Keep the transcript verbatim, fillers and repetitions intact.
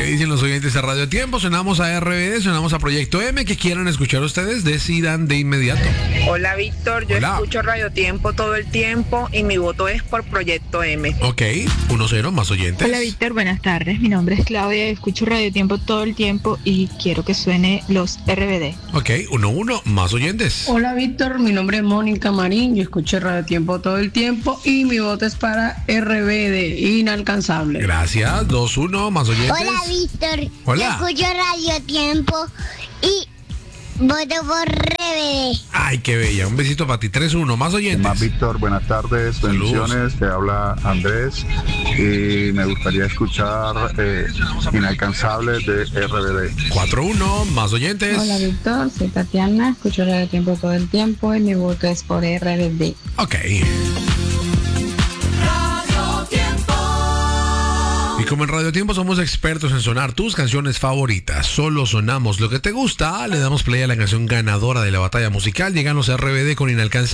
dicen los oyentes de Radio Tiempo? Sonamos a R B D, sonamos a Proyecto M. ¿Qué quieran escuchar ustedes? Decidan de inmediato. Hola, Víctor. Yo Hola. escucho Radio Tiempo todo el tiempo y mi voto es por Proyecto M. Ok, uno cero, más oyentes. Hola Víctor, buenas tardes. Mi nombre es Claudia, escucho Radio Tiempo todo el tiempo y quiero que suene los R B D. Ok, uno uno, más oyentes. Hola Víctor, mi nombre es Mónica Marín, yo escucho Radio Tiempo todo el tiempo y mi voto es para R B D, Inalcanzable. Gracias, dos uno, más oyentes. Hola Víctor, Hola. yo escucho Radio Tiempo y voto por R B D. Ay, qué bella, un besito para ti, tres uno, más oyentes. Más Víctor, buenas tardes, Saludos. bendiciones, te habla Andrés y me gustaría escuchar eh, Inalcanzable de R B D. cuatro uno, más oyentes. Hola Víctor, soy Tatiana, escucho Radio Tiempo todo el tiempo y mi voto es por R B D. Ok. Y como en Radio Tiempo somos expertos en sonar tus canciones favoritas, solo sonamos lo que te gusta, le damos play a la canción ganadora de la batalla musical. Llegan los R B D con Inalcanzable.